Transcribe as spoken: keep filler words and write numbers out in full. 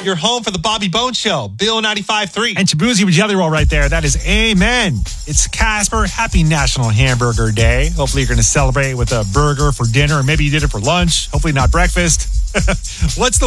You're home for the Bobby Bones Show. Bill ninety-five three. And Shabuzi with Jelly Roll right there. That is amen. It's Casper. Happy National Hamburger Day. Hopefully you're going to celebrate with a burger for dinner, or maybe you did it for lunch. Hopefully not breakfast. What's the